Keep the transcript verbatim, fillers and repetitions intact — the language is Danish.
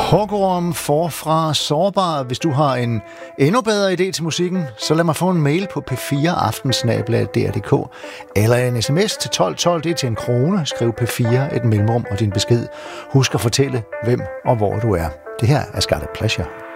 Hårgorm forfra sårbar. Hvis du har en endnu bedre idé til musikken, så lad mig få en mail på p fire aftensnabel-a d r punktum d k eller en sms til tolv tolv, det er til en krone. Skriv P fire, et mellemrum og din besked. Husk at fortælle, hvem og hvor du er. Det her er Scarlet Pleasure.